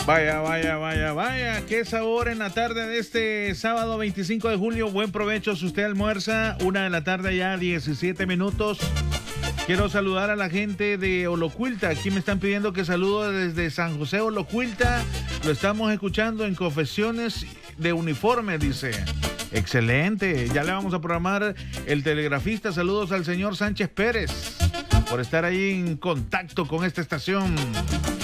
Vaya, vaya, vaya, vaya, qué sabor en la tarde de este sábado 25 de julio. Buen provecho si usted almuerza, 1 de la tarde ya, 17 minutos. Quiero saludar a la gente de Olocuilta. Aquí me están pidiendo que saludo desde San José, Olocuilta. Lo estamos escuchando en Confesiones de Uniforme, dice. Excelente, ya le vamos a programar el telegrafista. Saludos al señor Sánchez Pérez por estar ahí en contacto con esta estación.